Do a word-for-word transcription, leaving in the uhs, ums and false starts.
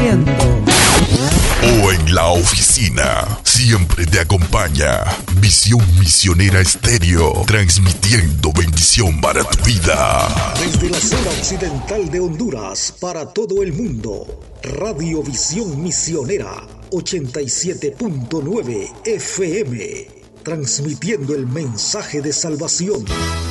transmitiendo. O en la oficina, siempre te acompaña Visión Misionera Estéreo, transmitiendo bendición para tu vida. Desde la zona occidental de Honduras, para todo el mundo, Radio Visión Misionera, ochenta y siete punto nueve F M, transmitiendo el mensaje de salvación.